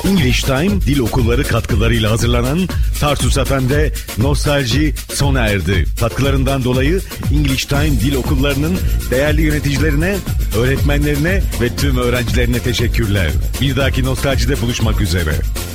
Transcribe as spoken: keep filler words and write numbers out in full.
English Time Dil Okulları katkılarıyla hazırlanan Tarsus F M'de Nostalji sona erdi. Katkılarından dolayı English Time Dil Okulları'nın değerli yöneticilerine, öğretmenlerine ve tüm öğrencilerine teşekkürler. Bir dahaki Nostalji'de buluşmak üzere.